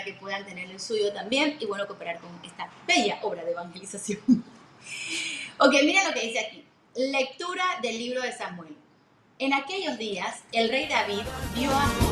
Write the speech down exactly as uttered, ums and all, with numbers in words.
para que puedan tener el suyo también y bueno, cooperar con esta bella obra de evangelización. Ok, miren lo que dice aquí. Lectura del libro de Samuel. En aquellos días, el rey David vio a